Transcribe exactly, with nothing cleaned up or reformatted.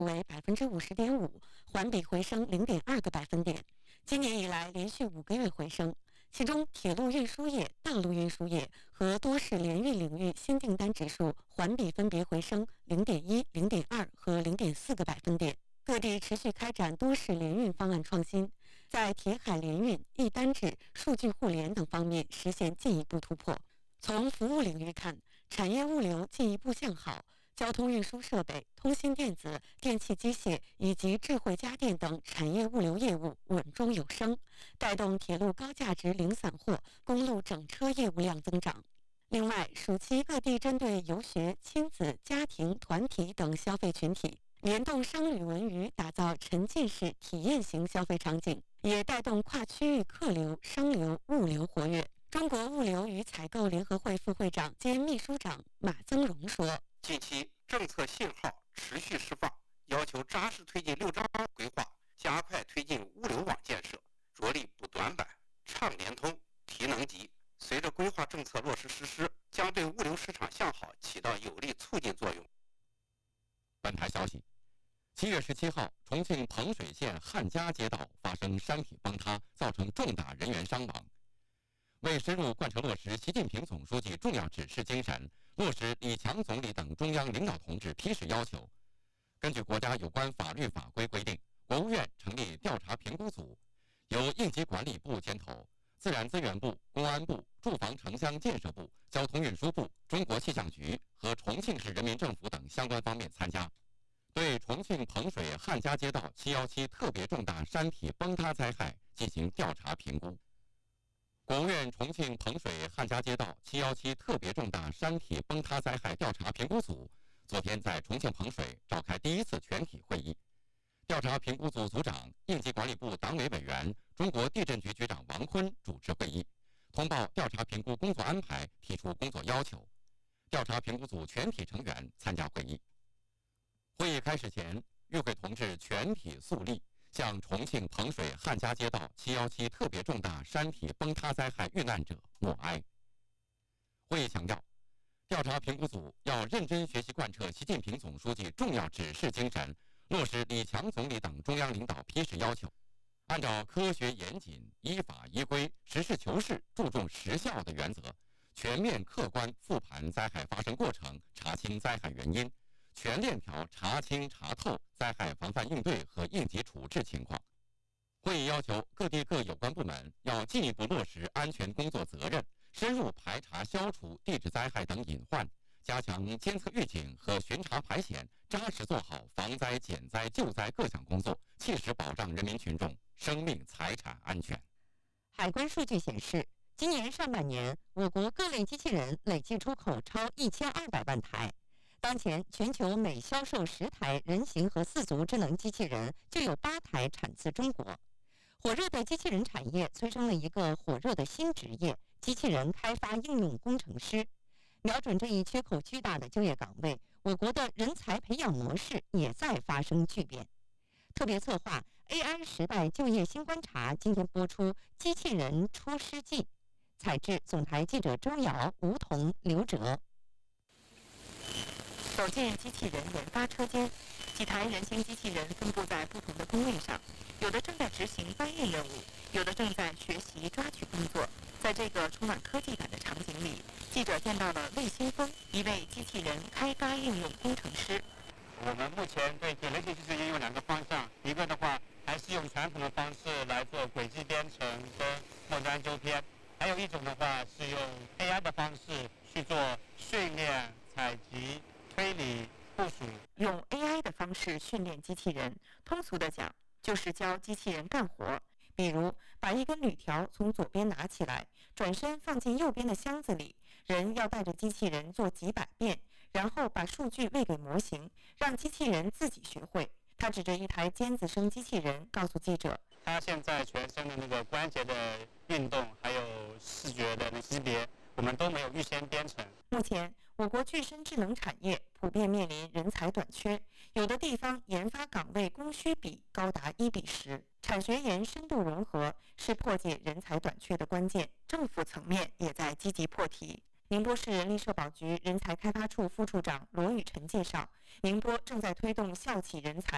为百分之五十点五，环比回升零点二个百分点。今年以来连续五个月回升，其中铁路运输业、道路运输业和多式联运领域新订单指数环比分别回升零点一、零点二和零点四个百分点。各地持续开展多式联运方案创新，在铁海联运、一单制、数据互联等方面实现进一步突破。从服务领域看，产业物流进一步向好，交通运输设备、通信电子、电气机械以及智慧家电等产业物流业务稳中有升，带动铁路高价值零散货、公路整车业务量增长。另外，暑期各地针对游学、亲子、家庭、团体等消费群体，联动商旅文娱，打造沉浸式体验型消费场景，也带动跨区域客流、商流、物流活跃。中国物流与采购联合会副会长兼秘书长马增荣说：“ 近期政策信号持续释放，要求扎实推进六招规划，加快推进物流网建设，着力补短板、畅联通、提能级。随着规划政策落实实施，将对物流市场向好起到有力促进作用。” 本台消息，七月十七号，重庆彭水县汉家街道发生山体崩塌，造成重大人员伤亡。为深入贯彻落实习近平总书记重要指示精神，落实李强总理等中央领导同志批示要求，根据国家有关法律法规规定，国务院成立调查评估组，由应急管理部牵头，自然资源部、公安部、住房城乡建设部、交通运输部、中国气象局和重庆市人民政府等相关方面参加，对重庆彭水汉家街道七一七特别重大山体崩塌灾害进行调查评估。国务院重庆彭水汉家街道七一七特别重大山体崩塌灾害调查评估组昨天在重庆彭水召开第一次全体会议。调查评估组组长、应急管理部党委委员、中国地震局局长王坤主持会议，通报调查评估工作安排，提出工作要求。调查评估组全体成员参加会议。会议开始前，与会同志全体肃立，向重庆彭水汉家街道七一七特别重大山体崩塌灾害遇难者默哀。会议强调，调查评估组要认真学习贯彻习近平总书记重要指示精神，落实李强总理等中央领导批示要求，按照科学严谨、依法依规、实事求是、注重实效的原则，全面客观复盘灾害发生过程，查清灾害原因，全链条查清查透灾害防范应对和应急处置情况。会议要求各地各有关部门要进一步落实安全工作责任，深入排查消除地质灾害等隐患，加强监测预警和巡查排险，扎实做好防灾减灾救灾各项工作，切实保障人民群众生命财产安全。 海关数据显示，今年上半年，我国各类机器人累计出口超一千二百万台。当前，全球每销售十台人形和四足智能机器人，就有八台产自中国。火热的机器人产业催生了一个火热的新职业——机器人开发应用工程师。瞄准这一缺口巨大的就业岗位，我国的人才培养模式也在发生巨变。特别策划 A I 时代就业新观察今天播出《机器人出师记》，采制总台记者周瑶、吴桐、刘哲。走进机器人研发车间，几台人形机器人分布在不同的工位上，有的正在执行搬运任务，有的正在学习抓取工作。在这个充满科技感的场景里，记者见到了魏新峰，一位机器人开发应用工程师。 我们目前对给人形机器人有两个方向，一个的话还是用传统的方式来做轨迹编程跟末端纠偏，还有一种的话是用 A I 的方式去做训练、采集、推理、部署。 用 A I 的方式训练机器人，通俗的讲，就是教机器人干活。比如，把一根铝条从左边拿起来，转身放进右边的箱子里，人要带着机器人做几百遍，然后把数据喂给模型，让机器人自己学会。他指着一台尖子生机器人，告诉记者：“ 他现在全身的那个关节的运动，还有视觉的那识别，我们都没有预先编程。” 目前，我国具身智能产业普遍面临人才短缺，有的地方研发岗位供需比高达一比十。产学研深度融合是破解人才短缺的关键，政府层面也在积极破题。宁波市人力社保局人才开发处副处长罗雨辰介绍，宁波正在推动校企人才